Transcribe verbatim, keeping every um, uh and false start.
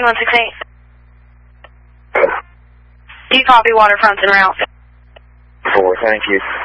Marine one six eight. Do you copy waterfronts en route? Four, thank you.